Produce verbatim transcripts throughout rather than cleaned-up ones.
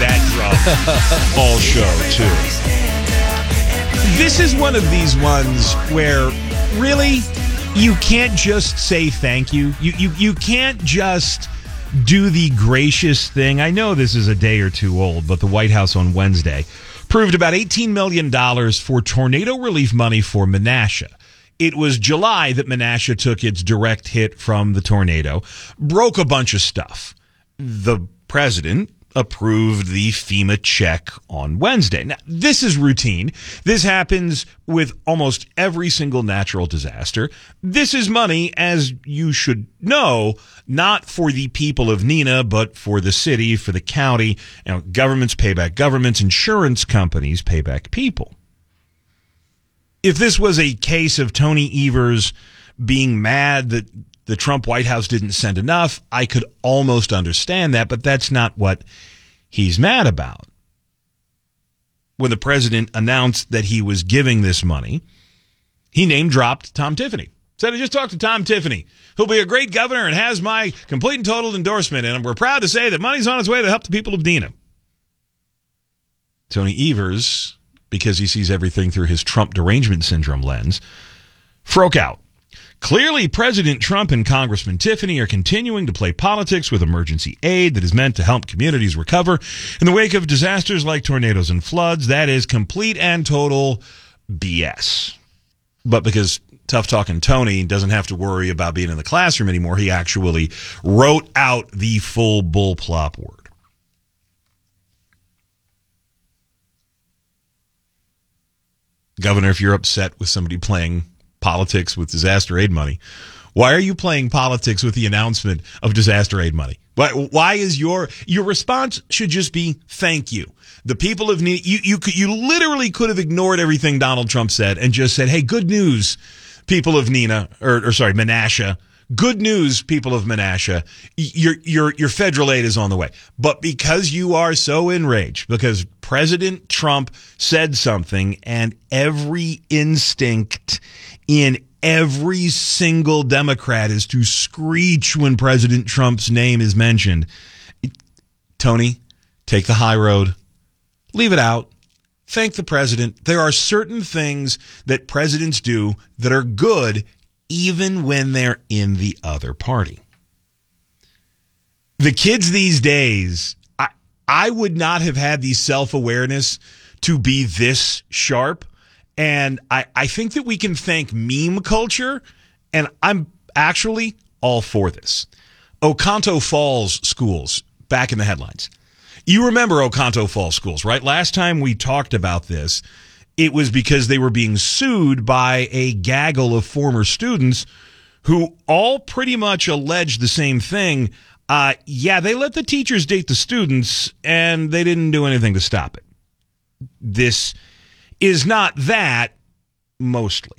that drum all show, too. This is one of these ones where, really, you can't just say thank you. You, you, you can't just do the gracious thing. I know this is a day or two old, but the White House on Wednesday approved about eighteen million dollars for tornado relief money for Menasha. It was July that Menasha took its direct hit from the tornado, broke a bunch of stuff. The president approved the FEMA check on Wednesday. Now, this is routine. This happens with almost every single natural disaster. This is money, as you should know, not for the people of Neenah, but for the city, for the county. You know, governments pay back governments, insurance companies pay back people. If this was a case of Tony Evers being mad that the Trump White House didn't send enough, I could almost understand that, but that's not what he's mad about. When the president announced that he was giving this money, he name-dropped Tom Tiffany. Said, I just talked to Tom Tiffany, who'll be a great governor and has my complete and total endorsement, and we're proud to say that money's on its way to help the people of Neenah. Tony Evers, because he sees everything through his Trump derangement syndrome lens, broke out. Clearly, President Trump and Congressman Tiffany are continuing to play politics with emergency aid that is meant to help communities recover in the wake of disasters like tornadoes and floods. That is complete and total B S. But because Tough Talking Tony doesn't have to worry about being in the classroom anymore, he actually wrote out the full bullplop word. Governor, if you're upset with somebody playing politics with disaster aid money, why are you playing politics with the announcement of disaster aid money? Why, why is your your response should just be thank you. The people of Neenah, you you could, you literally could have ignored everything Donald Trump said and just said, hey, good news, people of Neenah, or, or sorry, Menasha. Good news, people of Menasha. Your your your federal aid is on the way. But because you are so enraged, because President Trump said something, and every instinct in every single Democrat is to screech when President Trump's name is mentioned. Tony, take the high road. Leave it out. Thank the president. There are certain things that presidents do that are good even when they're in the other party. The kids these days, I, I would not have had the self-awareness to be this sharp. And I, I think that we can thank meme culture, and I'm actually all for this. Oconto Falls schools, back in the headlines. You remember Oconto Falls schools, right? Last time we talked about this, it was because they were being sued by a gaggle of former students who all pretty much alleged the same thing. Uh, yeah, they let the teachers date the students, and they didn't do anything to stop it. This is not that, mostly.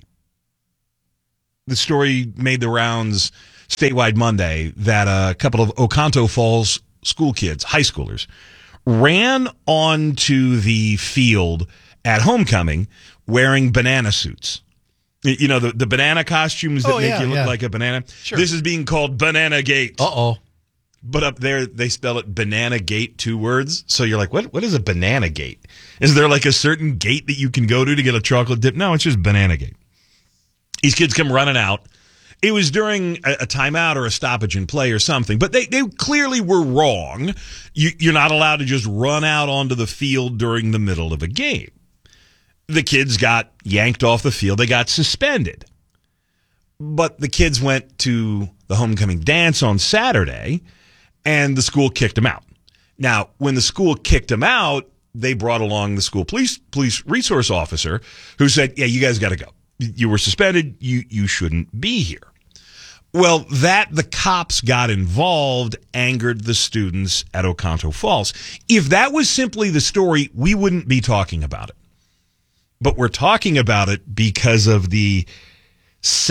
The story made the rounds statewide Monday that a couple of Oconto Falls school kids, high schoolers, ran onto the field at homecoming wearing banana suits. You know, the, the banana costumes that oh, make yeah, you look yeah. like a banana? Sure. This is being called Banana Gate. Uh-oh. But up there, they spell it Banana Gate, two words. So you're like, what? What is a Banana Gate? Is there like a certain gate that you can go to to get a chocolate dip? No, it's just Banana Gate. These kids come running out. It was during a, a timeout or a stoppage in play or something, but they, they clearly were wrong. You, you're not allowed to just run out onto the field during the middle of a game. The kids got yanked off the field. They got suspended. But the kids went to the homecoming dance on Saturday, and the school kicked them out. Now, when the school kicked them out, they brought along the school police police resource officer who said, yeah, you guys got to go. You were suspended. You you shouldn't be here. Well, that the cops got involved angered the students at Oconto Falls. If that was simply the story, we wouldn't be talking about it. But we're talking about it because of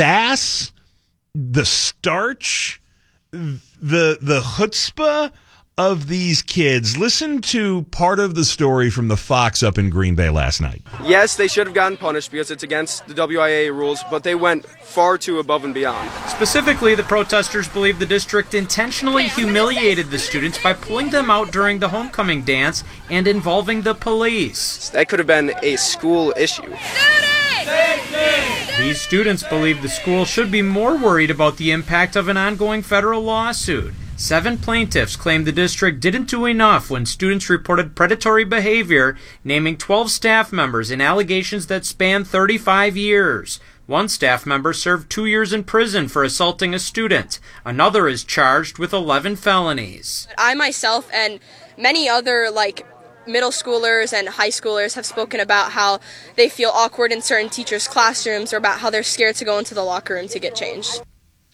the sass, the starch, the the chutzpah of these kids. Listen to part of the story from the Fox up in Green Bay last night. Yes, they should have gotten punished because it's against the W I A rules, but they went far too above and beyond. Specifically, the protesters believe the district intentionally humiliated the students by pulling them out during the homecoming dance and involving the police. That could have been a school issue. These students believe the school should be more worried about the impact of an ongoing federal lawsuit. Seven plaintiffs claim the district didn't do enough when students reported predatory behavior, naming twelve staff members in allegations that span thirty-five years. One staff member served two years in prison for assaulting a student. Another is charged with eleven felonies. I myself and many other, like, middle schoolers and high schoolers have spoken about how they feel awkward in certain teachers' classrooms or about how they're scared to go into the locker room to get changed.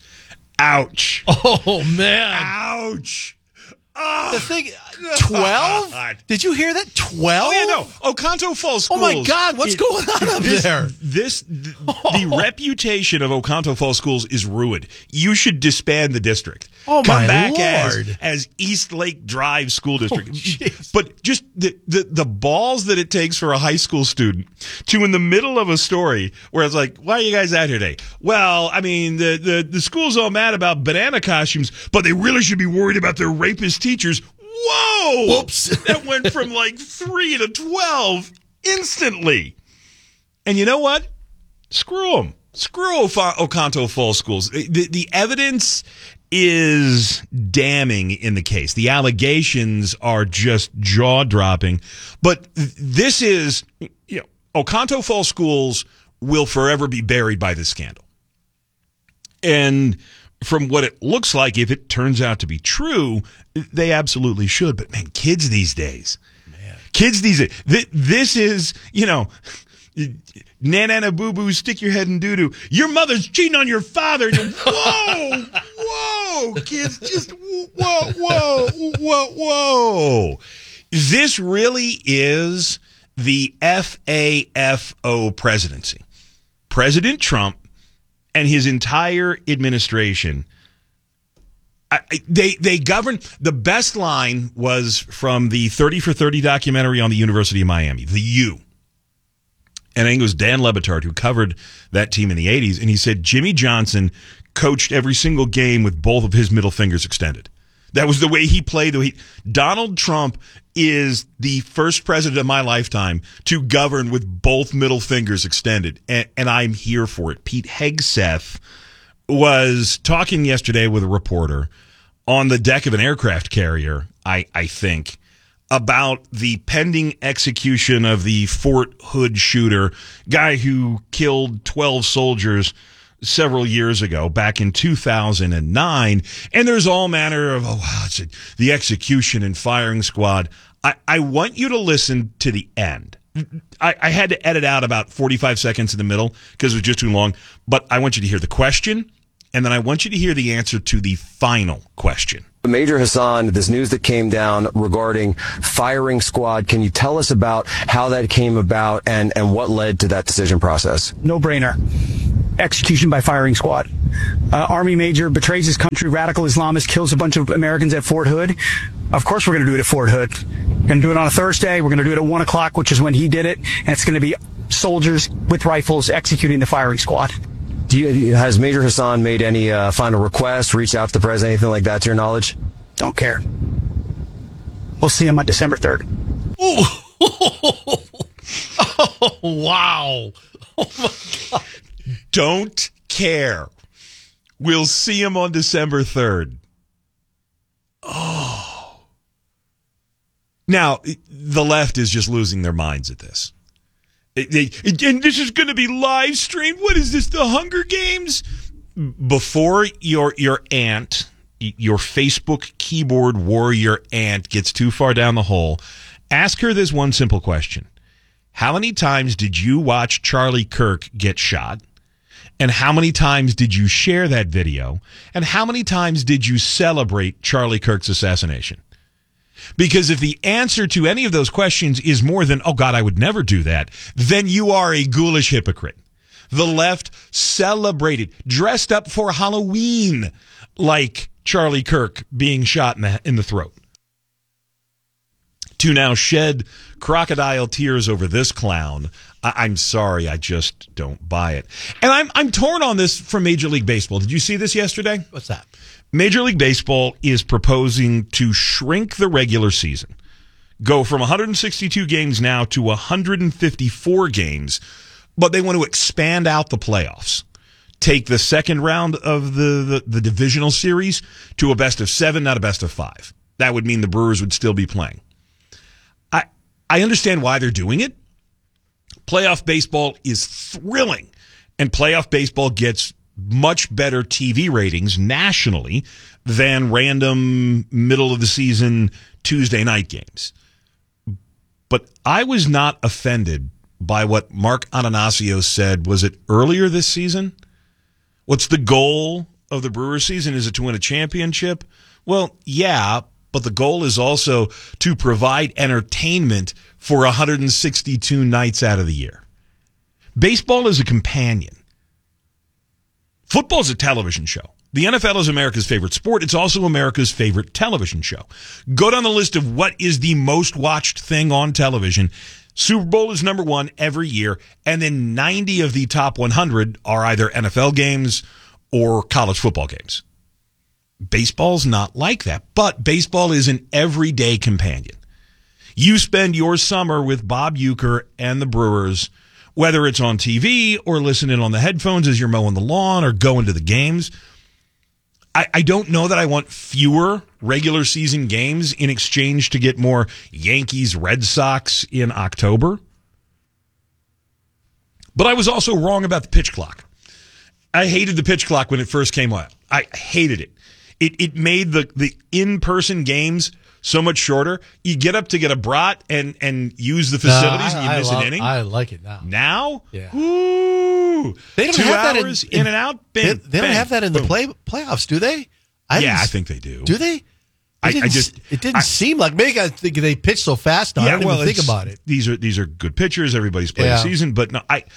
Ouch. Oh, man. Ouch. Oh, the thing, twelve? Did you hear that? twelve? Oh, yeah, no. Oconto Falls Schools. Oh, my God. What's it, going on up this, there? This, th- the reputation of Oconto Falls Schools is ruined. You should disband the district. Oh, Come my back Lord. As, as East Lake Drive School District. Oh, but just the, the, the balls that it takes for a high school student to, in the middle of a story where it's like, why are you guys out here today? Well, I mean, the, the, the school's all mad about banana costumes, but they really should be worried about their rapist teachers. Whoa! Whoops. That went from like three to twelve instantly. And you know what? Screw them. Screw Oconto Falls Schools. The, the evidence is damning in the case. The allegations are just jaw-dropping. But this is, you know, Oconto Falls Schools will forever be buried by this scandal. And from what it looks like, if it turns out to be true, they absolutely should. But, man, kids these days. Man. Kids these days. Th- this is, you know, na-na-na boo-boo, stick your head in doo-doo. Your mother's cheating on your father. Whoa! Whoa! Kids, just whoa, whoa, whoa, whoa. This really is the F A F O presidency. President Trump and his entire administration, I, they they govern. The best line was from the thirty for thirty documentary on the University of Miami, The U. And I think it was Dan Le Batard who covered that team in the eighties, and he said Jimmy Johnson coached every single game with both of his middle fingers extended. That was the way he played. The way he, Donald Trump is the first president of my lifetime to govern with both middle fingers extended, and, and I'm here for it. Pete Hegseth was talking yesterday with a reporter on the deck of an aircraft carrier, I, I think, about the pending execution of the Fort Hood shooter, guy who killed twelve soldiers several years ago, back in two thousand nine. And there's all manner of, oh, wow, it's a, the execution and firing squad. I, I want you to listen to the end. I, I had to edit out about forty-five seconds in the middle because it was just too long. But I want you to hear the question, and then I want you to hear the answer to the final question. Major Hassan, this news that came down regarding firing squad, can you tell us about how that came about and, and what led to that decision process? No brainer. Execution by firing squad. Uh, Army major betrays his country, radical Islamist, kills a bunch of Americans at Fort Hood. Of course we're going to do it at Fort Hood. We're going to do it on a Thursday. We're going to do it at one o'clock, which is when he did it. And it's going to be soldiers with rifles executing the firing squad. Do you, has Major Hassan made any uh, final requests, reached out to the president, anything like that, to your knowledge? Don't care. We'll see him on December third. Oh, oh wow. Oh, my God. Don't care. We'll see him on December third. Oh. Now, the left is just losing their minds at this. They, and this is going to be live streamed. What is this, the Hunger Games? Before your your aunt, your Facebook keyboard warrior aunt gets too far down the hole, ask her this one simple question. How many times did you watch Charlie Kirk get shot? And how many times did you share that video? And how many times did you celebrate Charlie Kirk's assassination? Because if the answer to any of those questions is more than, oh, God, I would never do that, then you are a ghoulish hypocrite. The left celebrated, dressed up for Halloween like Charlie Kirk being shot in the, in the throat. to now shed crocodile tears over this clown. I- I'm sorry, I just don't buy it. And I'm I'm torn on this from Major League Baseball. Did you see this yesterday? What's that? Major League Baseball is proposing to shrink the regular season, go from one hundred sixty-two games now to one hundred fifty-four games, but they want to expand out the playoffs. Take the second round of the, the, the divisional series to a best of seven, not a best of five. That would mean the Brewers would still be playing. I I understand why they're doing it. Playoff baseball is thrilling, and playoff baseball gets much better T V ratings nationally than random middle of the season Tuesday night games. But I was not offended by what Mark Ananasio said. Was it earlier this season? What's the goal of the Brewers season? Is it to win a championship? Well, yeah, but the goal is also to provide entertainment for one hundred sixty-two nights out of the year. Baseball is a companion. Football is a television show. The N F L is America's favorite sport. It's also America's favorite television show. Go down the list of what is the most watched thing on television. Super Bowl is number one every year, and then ninety of the top one hundred are either N F L games or college football games. Baseball's not like that, but baseball is an everyday companion. You spend your summer with Bob Uecker and the Brewers, whether it's on T V or listening on the headphones as you're mowing the lawn or going to the games. I, I don't know that I want fewer regular season games in exchange to get more Yankees, Red Sox in October. But I was also wrong about the pitch clock. I hated the pitch clock when it first came out. I hated it. It it made the, the in-person games so much shorter. You get up to get a brat and, and use the facilities no, I, and you I miss love, an inning. I like it now. Now? Yeah. Ooh. They don't Two have hours that in, in and out. Bing, they, they don't bang, have that in the boom. play playoffs, do they? I Yeah, didn't- I think they do. Do they? It I- I didn't, just- it didn't I- seem like maybe I think they pitch so fast now. I don't even think it's- about it. These are these are good pitchers. Everybody's played Yeah. a season, but no, I,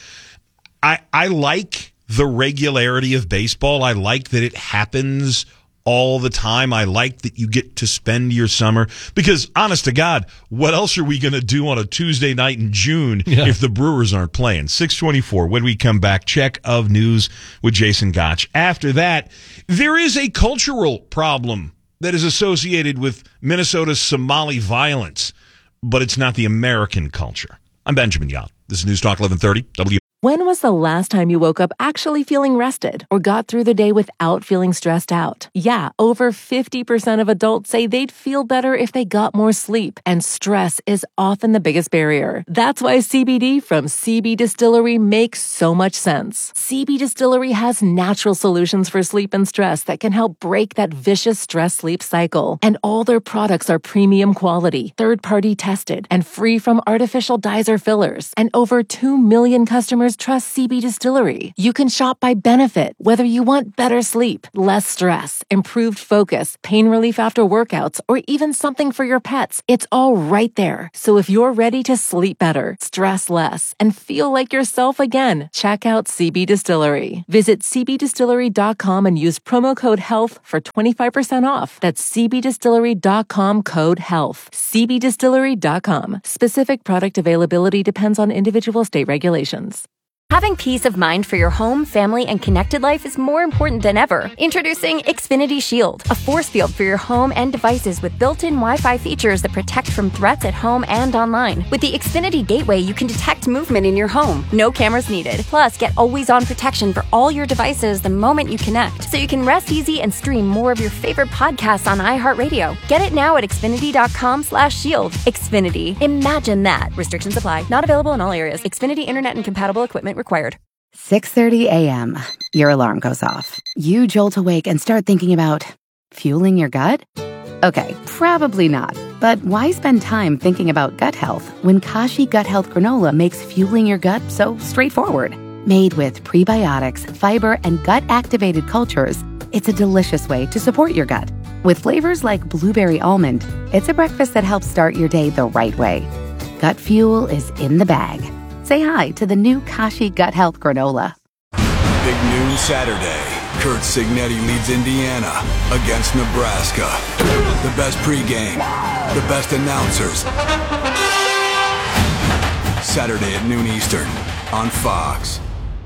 I I like the regularity of baseball. I like that it happens all the time. I like that you get to spend your summer because, honest to God, what else are we going to do on a Tuesday night in June Yeah. if the Brewers aren't playing? six twenty-four. When we come back, check of news with Jason Gotch. After that, there is a cultural problem that is associated with Minnesota's Somali violence, but it's not the American culture. I'm Benjamin Young. This is News Talk eleven thirty W. When was the last time you woke up actually feeling rested or got through the day without feeling stressed out? Yeah, over fifty percent of adults say they'd feel better if they got more sleep, and stress is often the biggest barrier. That's why C B D from C B Distillery makes so much sense. C B Distillery has natural solutions for sleep and stress that can help break that vicious stress-sleep cycle. And all their products are premium quality, third-party tested, and free from artificial dyes or fillers. And over two million customers trust C B Distillery. You can shop by benefit, whether you want better sleep, less stress, improved focus, pain relief after workouts, or even something for your pets. It's all right there. So if you're ready to sleep better, stress less, and feel like yourself again, check out C B Distillery. Visit c b distillery dot com and use promo code HEALTH for twenty-five percent off. That's c b distillery dot com code HEALTH. c b distillery dot com. Specific product availability depends on individual state regulations. Having peace of mind for your home, family, and connected life is more important than ever. Introducing Xfinity Shield, a force field for your home and devices with built-in Wi-Fi features that protect from threats at home and online. With the Xfinity Gateway, you can detect movement in your home. No cameras needed. Plus, get always-on protection for all your devices the moment you connect, so you can rest easy and stream more of your favorite podcasts on iHeartRadio. Get it now at xfinity dot com slash shield. Xfinity. Imagine that. Restrictions apply. Not available in all areas. Xfinity Internet and compatible equipment required. six thirty a.m. Your alarm goes off. You jolt awake and start thinking about fueling your gut? Okay, probably not. But why spend time thinking about gut health when Kashi Gut Health Granola makes fueling your gut so straightforward? Made with prebiotics, fiber, and gut-activated cultures, it's a delicious way to support your gut. With flavors like blueberry almond, it's a breakfast that helps start your day the right way. Gut fuel is in the bag. Say hi to the new Kashi Gut Health Granola. Big noon Saturday. Kurt Signetti leads Indiana against Nebraska. The best pregame, the best announcers, Saturday at noon Eastern on Fox.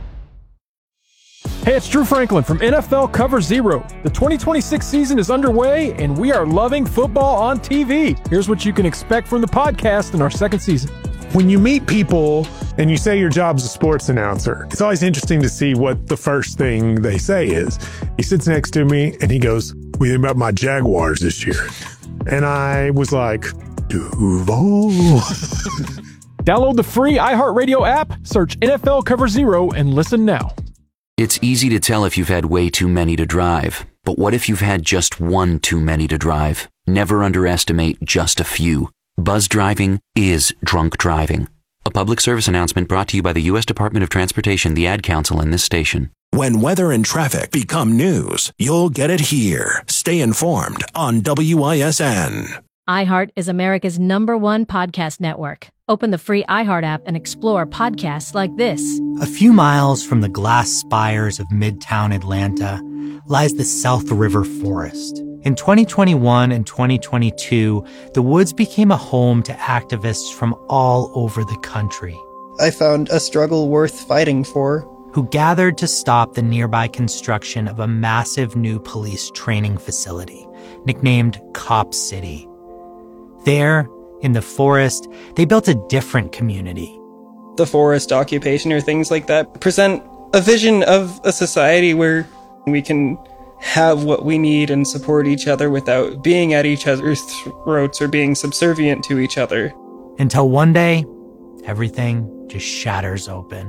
Hey, it's Drew Franklin from N F L Cover Zero. The twenty twenty-six season is underway, and we are loving football on T V. Here's what you can expect from the podcast in our second season. When you meet people and you say your job's a sports announcer, it's always interesting to see what the first thing they say is. He sits next to me and he goes, "What do you think about my Jaguars this year?" And I was like, Duval. Download the free iHeartRadio app, search N F L Cover Zero, and listen now. It's easy to tell if you've had way too many to drive. But what if you've had just one too many to drive? Never underestimate just a few. Buzz driving is drunk driving. A public service announcement brought to you by the U S Department of Transportation, the Ad Council, and this station. When weather and traffic become news, you'll get it here. Stay informed on W I S N. iHeart is America's number one podcast network. Open the free iHeart app and explore podcasts like this. A few miles from the glass spires of Midtown Atlanta lies the South River Forest. In twenty twenty-one and twenty twenty-two, the woods became a home to activists from all over the country. I found a struggle worth fighting for. Who gathered to stop the nearby construction of a massive new police training facility, nicknamed Cop City. There, in the forest, they built a different community. The forest occupation or things like that present a vision of a society where we can have what we need and support each other without being at each other's throats or being subservient to each other. Until one day, everything just shatters open.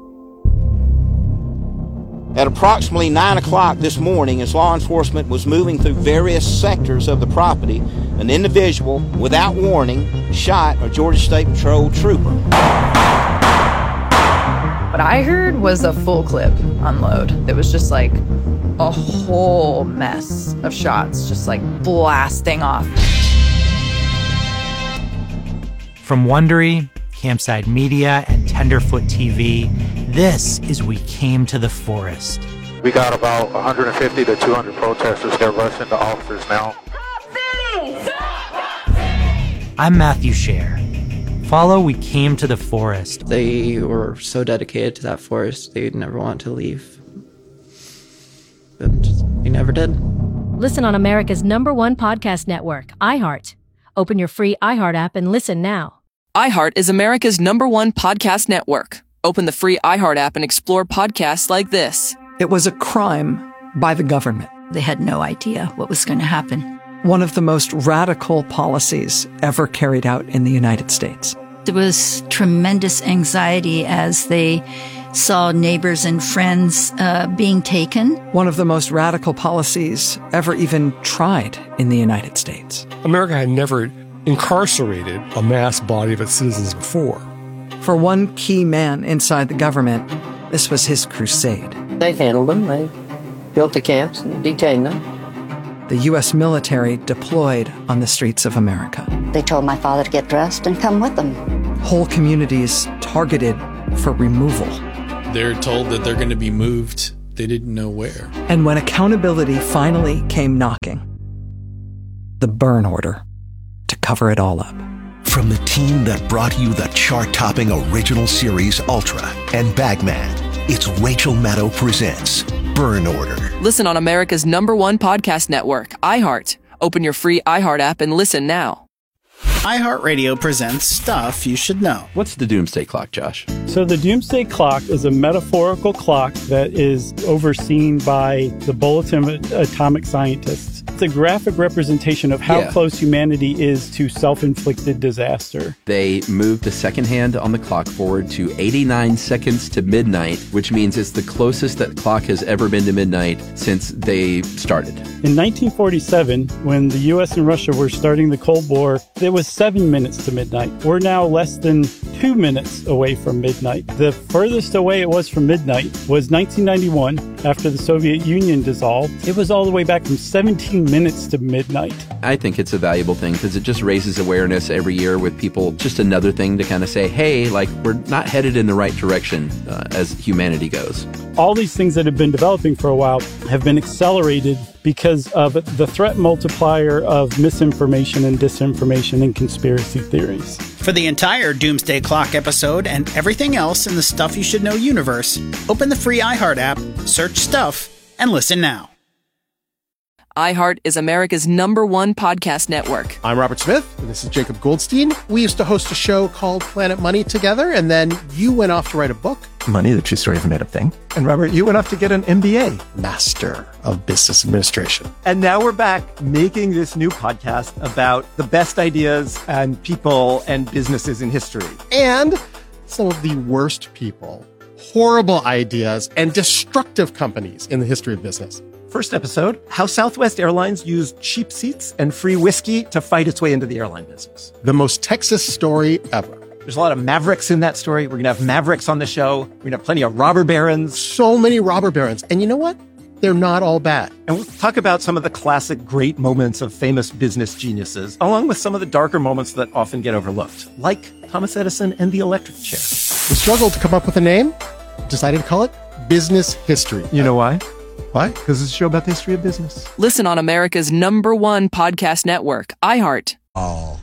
At approximately nine o'clock this morning, as law enforcement was moving through various sectors of the property, an individual, without warning, shot a Georgia State Patrol trooper. What I heard was a full clip unload. It was just like a whole mess of shots, just like blasting off. From Wondery, Campside Media, and Tenderfoot T V, this is We Came to the Forest. We got about one hundred fifty to two hundred protesters. They're rushing the officers now. I'm Matthew Scher. Follow We Came to the Forest. They were so dedicated to that forest, they'd never want to leave. But they never did. Listen on America's number one podcast network, iHeart. Open your free iHeart app and listen now. iHeart is America's number one podcast network. Open the free iHeart app and explore podcasts like this. It was a crime by the government. They had no idea what was going to happen. One of the most radical policies ever carried out in the United States. There was tremendous anxiety as they saw neighbors and friends uh, being taken. One of the most radical policies ever even tried in the United States. America had never incarcerated a mass body of its citizens before. For one key man inside the government, this was his crusade. They handled them. They built the camps and detained them. The U S military deployed on the streets of America. They told my father to get dressed and come with them. Whole communities targeted for removal. They're told that they're going to be moved. They didn't know where. And when accountability finally came knocking, the burn order to cover it all up. From the team that brought you the chart-topping original series Ultra and Bagman, it's Rachel Maddow presents Burn Order. Listen on America's number one podcast network, iHeart. Open your free iHeart app and listen now. iHeartRadio presents Stuff You Should Know. What's the Doomsday Clock, Josh? So the Doomsday Clock is a metaphorical clock that is overseen by the Bulletin of Atomic Scientists. It's a graphic representation of how yeah. close humanity is to self-inflicted disaster. They moved the second hand on the clock forward to eighty-nine seconds to midnight, which means it's the closest that clock has ever been to midnight since they started. In nineteen forty-seven, when the U S and Russia were starting the Cold War, it was seven minutes to midnight. We're now less than two minutes away from midnight. The furthest away it was from midnight was nineteen ninety-one, after the Soviet Union dissolved. It was all the way back from seventeen minutes to midnight. I think it's a valuable thing because it just raises awareness every year with people. Just another thing to kind of say, hey, like, we're not headed in the right direction uh, as humanity goes. All these things that have been developing for a while have been accelerated because of the threat multiplier of misinformation and disinformation and conspiracy theories. For the entire Doomsday Clock episode and everything else in the Stuff You Should Know universe, open the free iHeart app, search Stuff, and listen now. iHeart is America's number one podcast network. I'm Robert Smith, and this is Jacob Goldstein. We used to host a show called Planet Money together, and then you went off to write a book. Money, the True Story of a Made Up Thing. And Robert, you went off to get an M B A. Master of Business Administration. And now we're back making this new podcast about the best ideas and people and businesses in history. And some of the worst people, horrible ideas, and destructive companies in the history of business. First episode, how Southwest Airlines used cheap seats and free whiskey to fight its way into the airline business. The most Texas story ever. There's a lot of mavericks in that story. We're going to have mavericks on the show. We're going to have plenty of robber barons. So many robber barons. And you know what? They're not all bad. And we'll talk about some of the classic great moments of famous business geniuses, along with some of the darker moments that often get overlooked, like Thomas Edison and the electric chair. We struggled to come up with a name, decided to call it Business History. You know why? Why? Because it's a show about the history of business. Listen on America's number one podcast network, iHeart. All